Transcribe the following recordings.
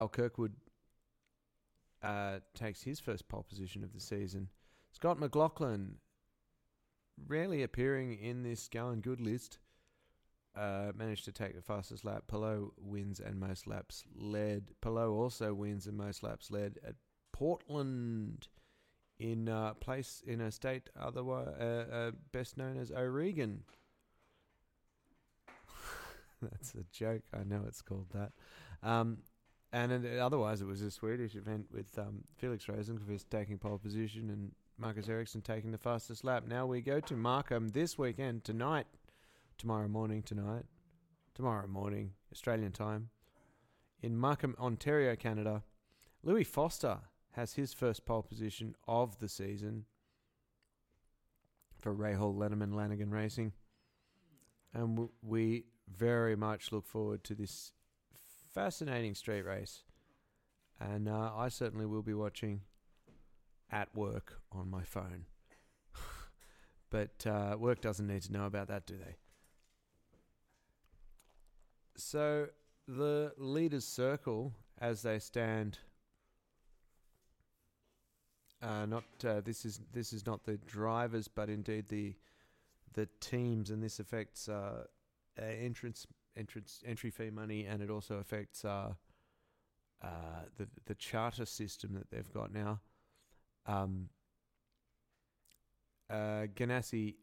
Kirkwood takes his first pole position of the season. Scott McLaughlin, rarely appearing in this Going Good list, managed to take the fastest lap. Palou wins and most laps led. Palou also wins and most laps led at Portland, in a state otherwise best known as O'Regan. That's a joke. I know it's called that. Otherwise, it was a Swedish event with Felix Rosenqvist taking pole position and Marcus Ericsson taking the fastest lap. Now we go to Markham this weekend, tomorrow morning, Australian time, in Markham, Ontario, Canada. Louis Foster has his first pole position of the season for Rahal Letterman Lanigan Racing. And we very much look forward to this fascinating street race. And I certainly will be watching at work on my phone. But work doesn't need to know about that, do they? So the leaders' circle, as they stand... this is not the drivers, but indeed the teams, and this affects entry fee money, and it also affects the charter system that they've got now. Ganassi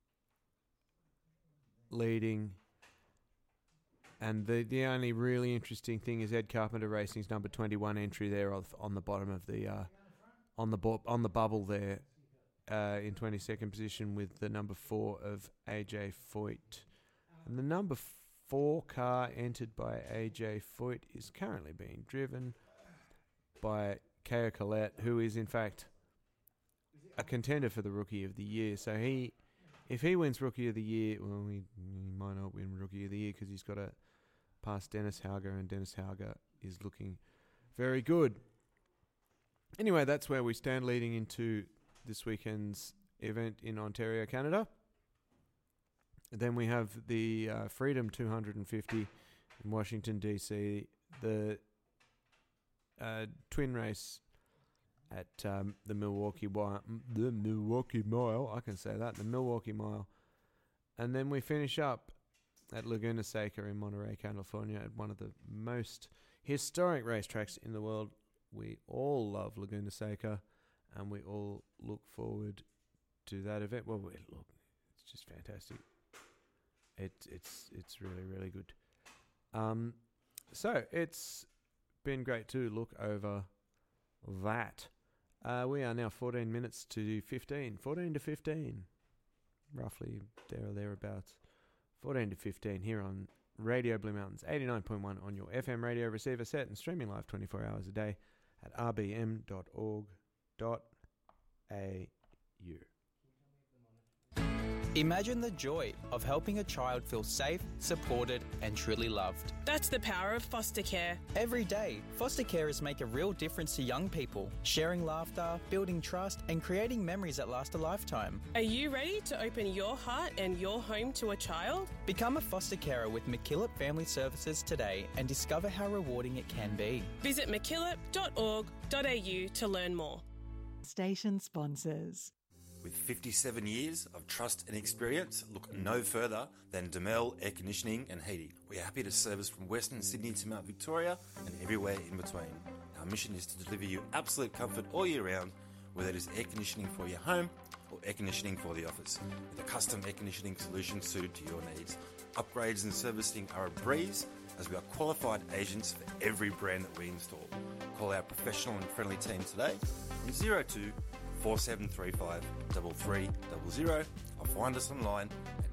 leading, and the only really interesting thing is Ed Carpenter Racing's number 21 entry there on the bottom of the on the bubble there, in 22nd position with the number 4 of AJ Foyt. And the number 4 car entered by AJ Foyt is currently being driven by Keo Collette, who is in fact a contender for the Rookie of the Year. So if he wins Rookie of the Year, well, he might not win Rookie of the Year because he's got to pass Dennis Hauger, and Dennis Hauger is looking very good. Anyway, that's where we stand leading into this weekend's event in Ontario, Canada. Then we have the Freedom 250 in Washington, D.C., the twin race at the Milwaukee Mile. I can say that, the Milwaukee Mile. And then we finish up at Laguna Seca in Monterey, California, at one of the most historic racetracks in the world. We all love Laguna Seca, and we all look forward to that event. Well, it's just fantastic. It's really, really good. So it's been great to look over that. We are now 14 minutes to 15. 14 to 15. Roughly there or thereabouts. 14 to 15 here on Radio Blue Mountains, 89.1 on your FM radio receiver set and streaming live 24 hours a day at rbm.org.au. Imagine the joy of helping a child feel safe, supported and truly loved. That's the power of foster care. Every day, foster carers make a real difference to young people, sharing laughter, building trust and creating memories that last a lifetime. Are you ready to open your heart and your home to a child? Become a foster carer with MacKillop Family Services today and discover how rewarding it can be. Visit mackillop.org.au to learn more. Station sponsors. With 57 years of trust and experience, look no further than Demel Air Conditioning and Heating. We are happy to service from Western Sydney to Mount Victoria and everywhere in between. Our mission is to deliver you absolute comfort all year round, whether it is air conditioning for your home or air conditioning for the office, with a custom air conditioning solution suited to your needs. Upgrades and servicing are a breeze, as we are qualified agents for every brand that we install. Call our professional and friendly team today on 02 4735 3300 or find us online at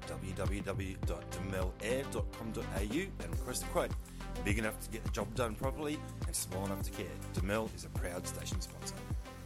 www.demelair.com.au and request a quote. Big enough to get the job done properly and small enough to care. Demel is a proud station sponsor.